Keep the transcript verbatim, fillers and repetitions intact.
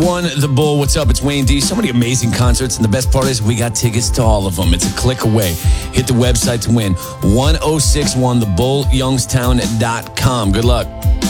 one The Bull. What's up? It's Wayne D. So many amazing concerts, and the best part is we got tickets to all of them. It's a click away. Hit the website to win. one oh six one the bull youngstown dot com. Good luck.